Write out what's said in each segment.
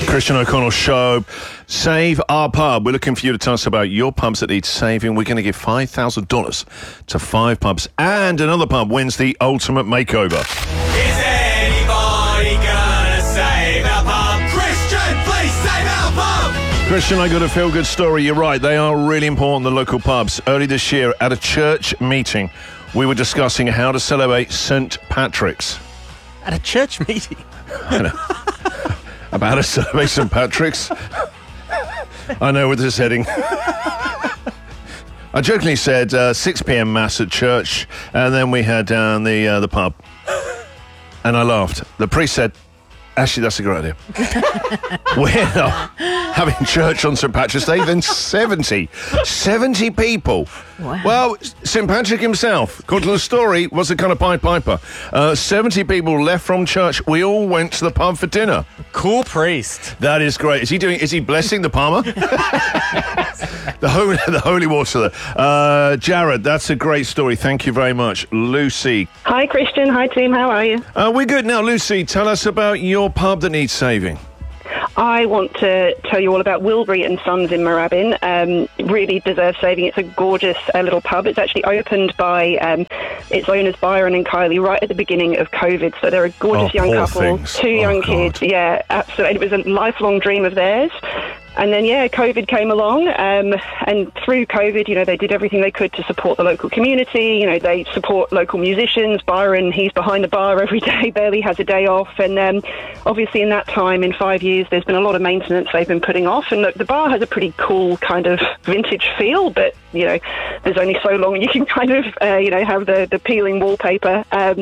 Christian O'Connell Show. Save Our Pub. We're looking for you to tell us about your pubs that need saving. We're going to give $5,000 to 5 pubs, and another pub wins the ultimate makeover. Is anybody gonna save our pub? Christian, please save our pub! Christian, I got a feel-good story. You're right. They are really important, the local pubs. Early this year, at a church meeting, we were discussing how to celebrate St. Patrick's. At a church meeting? I know. About to celebrate St. Patrick's. I know where this is heading. I jokingly said 6 p.m. mass at church, and then we had down the pub. And I laughed. The priest said, actually, that's a great idea. We're not having church on St. Patrick's Day. Then 70 people. Wow. Well, St. Patrick himself, according to the story, was a kind of Pied Piper. 70 people left from church. We all went to the pub for dinner. Cool priest. That is great. Is he blessing the Palmer? the holy water there. Jared, that's a great story. Thank you very much. Lucy. Hi, Christian. Hi, team. How are you? We're good. Now, Lucy, tell us about your pub that needs saving. I want to tell you all about Wilbury and Sons in Moorabbin. Really deserves saving. It's a gorgeous little pub. It's actually opened by its owners, Byron and Kylie, right at the beginning of COVID. So they're a gorgeous young poor couple, things. 2 young kids. Yeah, absolutely. It was a lifelong dream of theirs. And then, COVID came along, and through COVID, they did everything they could to support the local community. They support local musicians. Byron, he's behind the bar every day, barely has a day off. And obviously in that time, in 5 years, there's been a lot of maintenance they've been putting off. And the bar has a pretty cool kind of vintage feel, but, there's only so long you can kind of, have the peeling wallpaper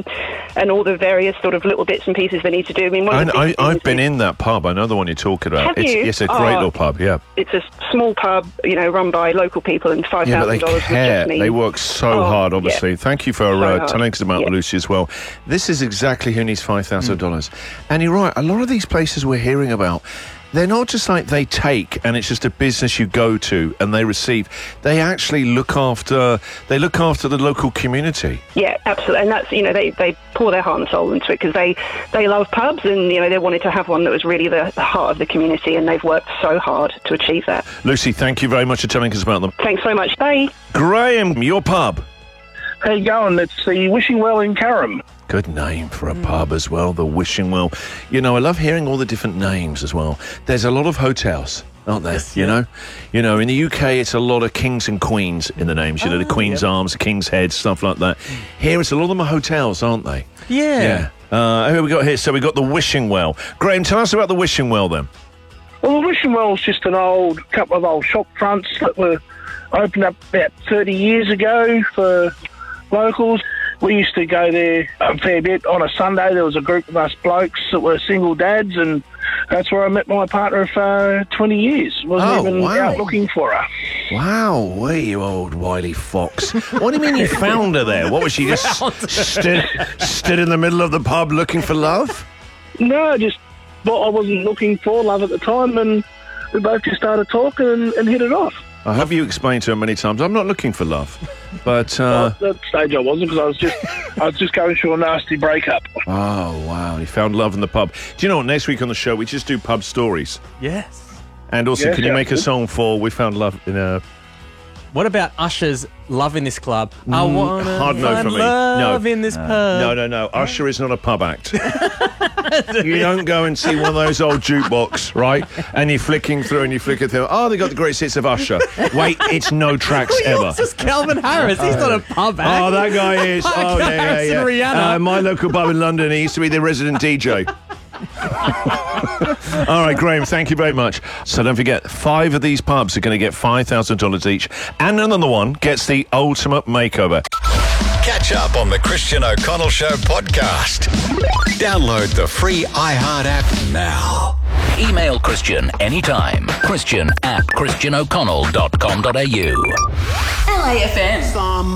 and all the various sort of little bits and pieces they need to do. I mean, I've been in that pub. I know the one you're talking about. Have you? It's a great little pub, yeah. It's a small pub, run by local people, and $5,000 Yeah, but they was care. just me. They work so hard, obviously. Yeah. Thank you for hard. telling us about Lucy as well. This is exactly who needs $5,000. And you're right, a lot of these places we're hearing about, they're not just like they take and it's just a business you go to and they receive. They actually look after the local community. Yeah, absolutely. And that's, they pour their heart and soul into it because they love pubs, and, they wanted to have one that was really the heart of the community, and they've worked so hard to achieve that. Lucy, thank you very much for telling us about them. Thanks so much. Bye. Graham, your pub. How you going? It's the Wishing Well in Curram. Good name for a pub as well, the Wishing Well. I love hearing all the different names as well. There's a lot of hotels, aren't there? Yes, you know, in the UK, it's a lot of kings and queens in the names. The Queen's Arms, the King's Head, stuff like that. Here, it's a lot of them are hotels, aren't they? Yeah. Who we got here? So we got the Wishing Well. Graham, tell us about the Wishing Well then. Well, the Wishing Well's just couple of old shop fronts that were opened up about 30 years ago for locals. We used to go there a fair bit. On a Sunday, there was a group of us blokes that were single dads, and that's where I met my partner of 20 years. Wasn't even out looking for her. Wow, you old wily fox. What do you mean you found her there? What was she, just stood in the middle of the pub looking for love? No, just what I wasn't looking for, love at the time, and we both just started talking and hit it off. I hope you explained to her many times, I'm not looking for love. But at that stage I wasn't, because I was just going through a nasty breakup. Oh, wow, you found love in the pub. Do you know what, next week on the show, we just do pub stories. Yes. And also, Yes, can you make a good. song for We Found Love in a... What about Usher's Love in This Club? I want to hard no find for me. love No. in this pub. No. Usher is not a pub act. You don't go and see one of those old jukebox, right? And you're flicking through and you flicker through. Oh, they got the greatest hits of Usher. Wait, it's no tracks ever. It's just Calvin Harris. He's not a pub act. Oh, that guy is. Oh, Harris yeah. and Rihanna. My local pub in London, he used to be the resident DJ. All right, Graham, thank you very much. So don't forget, 5 of these pubs are going to get $5,000 each, and another one gets the ultimate makeover. Catch up on the Christian O'Connell Show podcast. Download the free iHeart app now. Email Christian anytime. Christian@christianoconnell.com.au. LAFM.